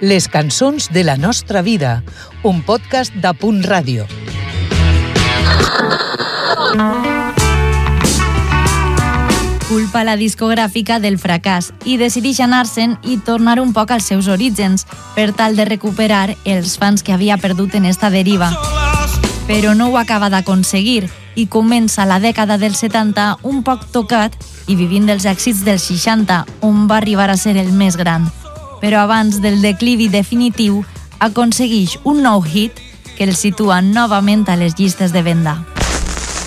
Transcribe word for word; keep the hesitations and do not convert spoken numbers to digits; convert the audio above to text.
Les cançons de la nostra vida, un podcast de Punt Ràdio. Culpa la discogràfica del fracàs i decideix anar-se'n i tornar un poc als seus orígens per tal de recuperar els fans que havia perdut en esta deriva. Però no ho acaba d'aconseguir i comença la dècada dels setanta un poc tocat i vivint dels èxits dels seixanta, on va arribar a ser el més gran. Però abans del declivi definitiu, aconsegueix un nou hit que el situa novament a les llistes de venda.